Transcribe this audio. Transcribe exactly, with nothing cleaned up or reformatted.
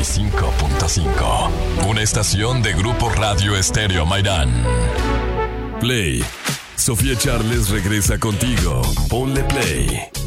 y cinco punto cinco. Una estación de Grupo Radio Estéreo Mairán. Play. Sofía Charles regresa contigo. Ponle play.